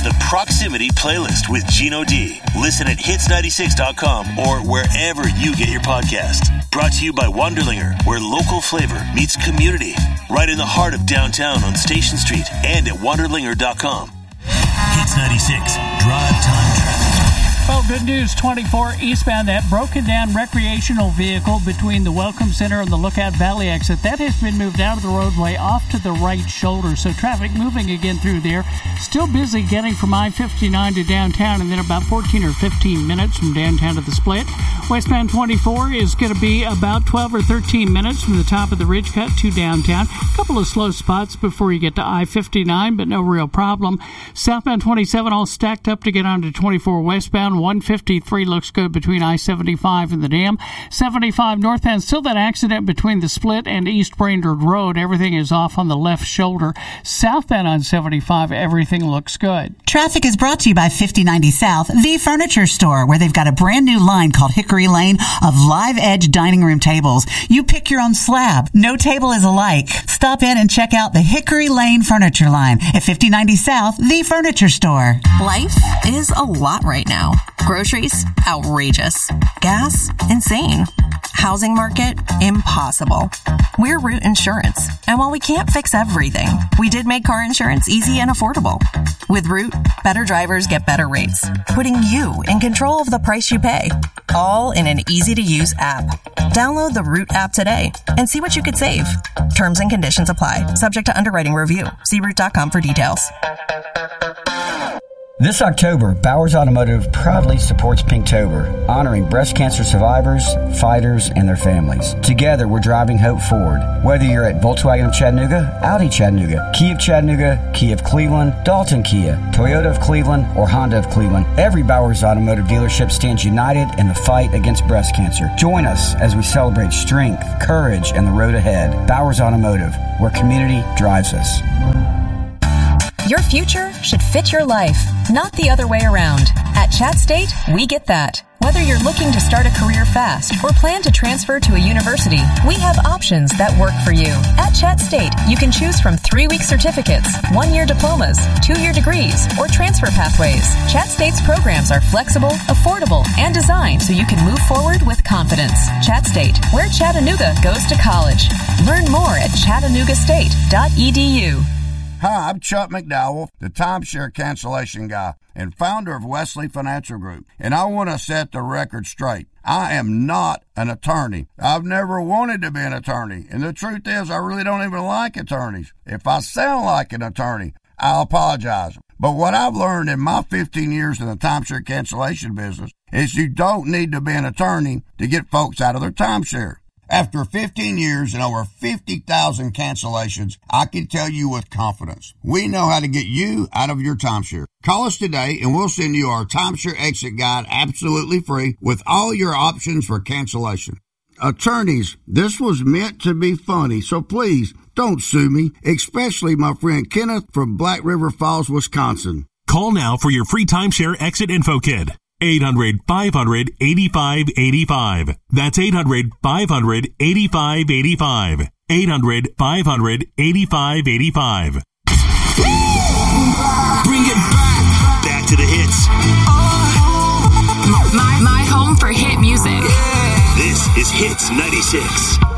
the Proximity Playlist with Gino D. Listen at hits96.com or wherever you get your podcast. Brought to you by Wanderlinger, where local flavor meets community. Right in the heart of downtown on Station Street and at wanderlinger.com. Hits 96, drive time traffic. Well, good news, 24 eastbound, that broken down recreational vehicle between the Welcome Center and the Lookout Valley exit, that has been moved out of the roadway off to the right shoulder. So traffic moving again through there. Still busy getting from I-59 to downtown, and then about 14 or 15 minutes from downtown to the split. Westbound 24 is going to be about 12 or 13 minutes from the top of the ridge cut to downtown. A couple of slow spots before you get to I-59, but no real problem. Southbound 27 all stacked up to get onto 24 westbound. 153 looks good between I-75 and the dam. 75 northbound, still that accident between the split and East Brainerd Road. Everything is off on the left shoulder. Southbound on 75, everything looks good. Traffic is brought to you by 5090 South, the furniture store, where they've got a brand new line called Hickory Lane of live edge dining room tables. You pick your own slab. No table is alike. Stop in and check out the Hickory Lane furniture line at 5090 South, the furniture store. Life is a lot right now. Groceries, outrageous. Gas, insane. Housing market, impossible. We're Root Insurance, and while we can't fix everything, we did make car insurance easy and affordable. With Root, better drivers get better rates, putting you in control of the price you pay, all in an easy-to-use app. Download the Root app today and see what you could save. Terms and conditions apply, subject to underwriting review. See Root.com for details. This October, Bowers Automotive proudly supports Pinktober, honoring breast cancer survivors, fighters, and their families. Together, we're driving hope forward. Whether you're at Volkswagen of Chattanooga, Audi Chattanooga, Kia of Chattanooga, Kia of Cleveland, Dalton Kia, Toyota of Cleveland, or Honda of Cleveland, every Bowers Automotive dealership stands united in the fight against breast cancer. Join us as we celebrate strength, courage, and the road ahead. Bowers Automotive, where community drives us. Your future should fit your life, not the other way around. At Chat State, we get that. Whether you're looking to start a career fast or plan to transfer to a university, we have options that work for you. At Chat State, you can choose from 3-week certificates, 1-year diplomas, 2-year degrees, or transfer pathways. Chat State's programs are flexible, affordable, and designed so you can move forward with confidence. Chat State, where Chattanooga goes to college. Learn more at chattanoogastate.edu. Hi, I'm Chuck McDowell, the timeshare cancellation guy and founder of Wesley Financial Group, and I want to set the record straight. I am not an attorney. I've never wanted to be an attorney, and the truth is I really don't even like attorneys. If I sound like an attorney, I'll apologize. But what I've learned in my 15 years in the timeshare cancellation business is you don't need to be an attorney to get folks out of their timeshare. After 15 years and over 50,000 cancellations, I can tell you with confidence, we know how to get you out of your timeshare. Call us today and we'll send you our timeshare exit guide absolutely free with all your options for cancellation. Attorneys, this was meant to be funny, so please don't sue me, especially my friend Kenneth from Black River Falls, Wisconsin. Call now for your free timeshare exit info kit. 800-500-8585. That's 800-500-8585. 800-500-8585. Bring it back. Back to the hits. My home for hit music. This is Hits 96.